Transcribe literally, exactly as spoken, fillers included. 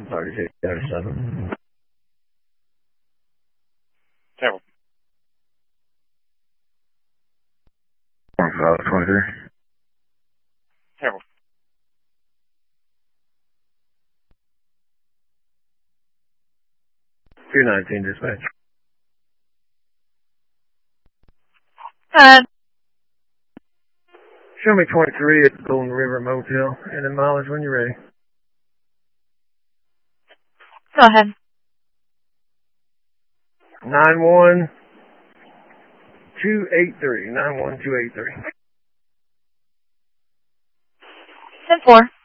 thirty-six thirty-seven. Terrible. five twenty-three. Terrible. two nineteen dispatch. Uh, Show me twenty-three at the Golden River Motel, and then mileage when you're ready. go ahead. nine one two eight three. nine one two eight three. ten four.